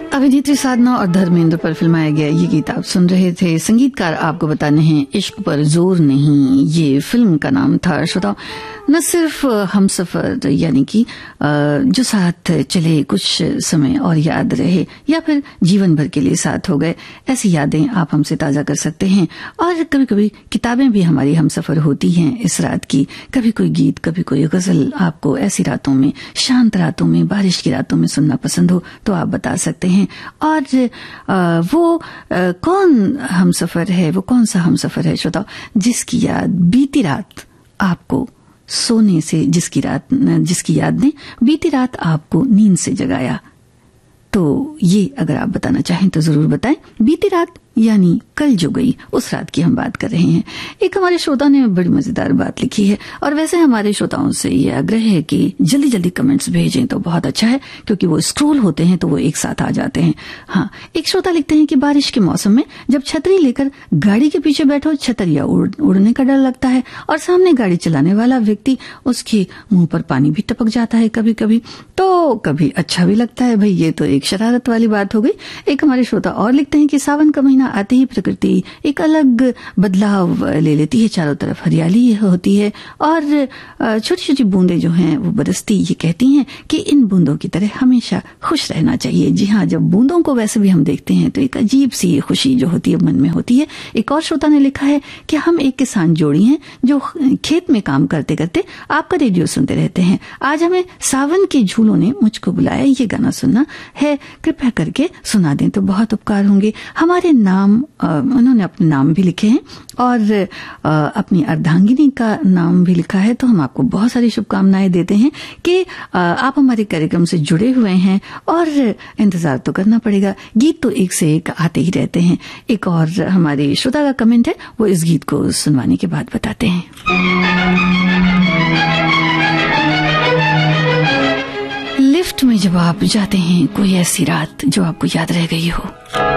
अभिनेत्री साधना और धर्मेंद्र पर फिल्माया गया ये गीत आप सुन रहे थे। संगीतकार आपको बताने हैं इश्क पर जोर नहीं, ये फिल्म का नाम था। श्रोताओ, न सिर्फ हमसफर यानी कि जो साथ चले कुछ समय और याद रहे या फिर जीवन भर के लिए साथ हो गए, ऐसी यादें आप हमसे ताजा कर सकते हैं। और कभी कभी किताबें भी हमारी हमसफर होती हैं इस रात की। कभी कोई गीत, कभी कोई गजल आपको ऐसी रातों में, शांत रातों में, बारिश की रातों में सुनना पसंद हो तो आप बता सकते हैं। और वो कौन हमसफर है, वो कौन सा हमसफर है श्रोताओ, जिसकी याद बीती रात आपको सोने से, जिसकी याद ने बीती रात आपको नींद से जगाया। तो ये अगर आप बताना चाहें तो जरूर बताएं। बीती रात यानी कल जो गई, उस रात की हम बात कर रहे हैं। एक हमारे श्रोता ने बड़ी मजेदार बात लिखी है, और वैसे हमारे श्रोताओं से ये आग्रह है कि जल्दी जल्दी कमेंट्स भेजें तो बहुत अच्छा है, क्योंकि वो स्क्रॉल होते हैं तो वो एक साथ आ जाते हैं। हाँ, एक श्रोता लिखते हैं कि बारिश के मौसम में जब छतरी लेकर गाड़ी के पीछे बैठो, छतरिया उड़ने का डर लगता है और सामने गाड़ी चलाने वाला व्यक्ति, उसके मुंह पर पानी भी टपक जाता है कभी कभी, तो कभी अच्छा भी लगता है। भाई ये तो एक शरारत वाली बात हो गई। एक हमारे श्रोता और लिखते हैं कि सावन का महीना आते ही प्रकृति एक अलग बदलाव ले लेती है, चारों तरफ हरियाली होती है और छोटी छोटी बूंदें जो हैं वो बरसती ये कहती हैं कि इन बूंदों की तरह हमेशा खुश रहना चाहिए। जी हाँ, जब बूंदों को वैसे भी हम देखते हैं तो एक अजीब सी खुशी जो होती है मन में होती है। एक और श्रोता ने लिखा है कि हम एक किसान जोड़ी हैं जो खेत में काम करते करते आपका रेडियो सुनते रहते हैं। आज हमें सावन के झूलों ने मुझको बुलाया, ये गाना सुनना है, कृपया करके सुना दें तो बहुत उपकार होंगे। हमारे नाम, उन्होंने अपने नाम भी लिखे हैं और अपनी अर्धांगिनी का नाम भी लिखा है। तो हम आपको बहुत सारी शुभकामनाएं देते हैं कि आप हमारे कार्यक्रम से जुड़े हुए हैं और इंतजार तो करना पड़ेगा। गीत तो एक से एक आते ही रहते हैं। एक और हमारे श्रोता का कमेंट है, वो इस गीत को सुनवाने के बाद बताते हैं। लिफ्ट में जब आप जाते हैं, कोई ऐसी रात जो आपको याद रह गई हो।